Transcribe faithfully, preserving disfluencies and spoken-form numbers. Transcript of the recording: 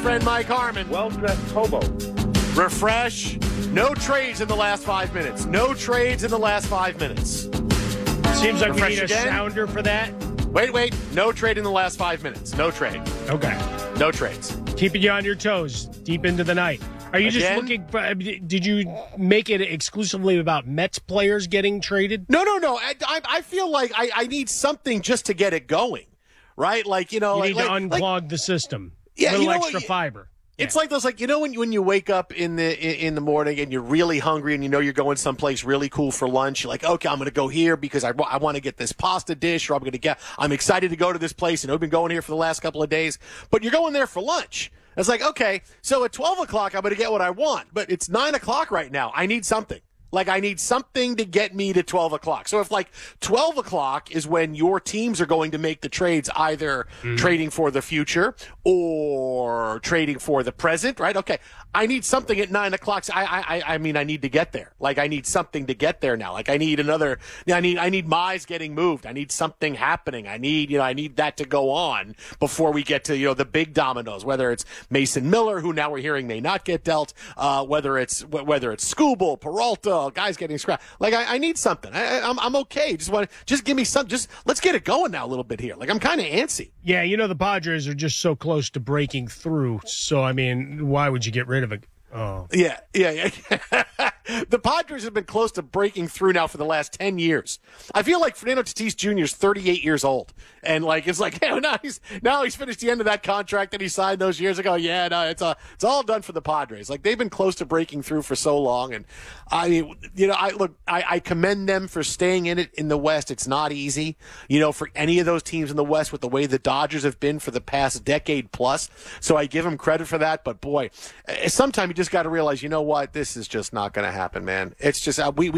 friend Mike Harmon. Well-dressed hobo. Refresh. No trades in the last five minutes. No trades in the last five minutes. Seems like Refresh we need again. a sounder for that. Wait, wait. No trade in the last five minutes. No trade. Okay. No trades. Keeping you on your toes deep into the night. Are you Again? just looking for, did you make it exclusively about Mets players getting traded? No, no, no. I, I, I feel like I, I need something just to get it going, right? Like, you know. You like, need to like, unclog like, the system. Yeah, a little you know extra what? fiber. It's Yeah. like those, like, you know, when you, when you wake up in the in, in the morning and you're really hungry and you know you're going someplace really cool for lunch. You're like, okay, I'm going to go here because I, I want to get this pasta dish, or I'm going to get. I'm excited to go to this place, and I've been going here for the last couple of days. But you're going there for lunch. It's like, okay, so at twelve o'clock I'm going to get what I want, but it's nine o'clock right now. I need something. Like, I need something to get me to twelve o'clock. So if, like, twelve o'clock is when your teams are going to make the trades, either mm. trading for the future or trading for the present, right? Okay, I need something at nine o'clock. So I, I, I mean, I need to get there. Like, I need something to get there now. Like, I need another, I need, I need Mize getting moved. I need something happening. I need, you know, I need that to go on before we get to, you know, the big dominoes, whether it's Mason Miller, who now we're hearing may not get dealt, uh, whether it's, whether it's Skubal, Peralta, guys getting scrapped. Like, I, I need something. I, I'm, I'm okay. Just want to, just give me some, just, let's get it going now a little bit here. Like, I'm kind of antsy. Yeah, you know, the Padres are just so close to breaking through. So, I mean, why would you get rid of it? Oh. Yeah, yeah, yeah. The Padres have been close to breaking through now for the last ten years. I feel like Fernando Tatis Junior is thirty-eight years old. And, like, it's like, yeah, now he's now he's finished the end of that contract that he signed those years ago. Yeah, no, it's a, it's all done for the Padres. Like, they've been close to breaking through for so long. And, I you know, I look, I, I commend them for staying in it in the West. It's not easy, you know, for any of those teams in the West with the way the Dodgers have been for the past decade plus. So I give them credit for that. But, boy, sometimes you just got to realize, you know what, this is just not going to happen, man. It's just, uh, we, we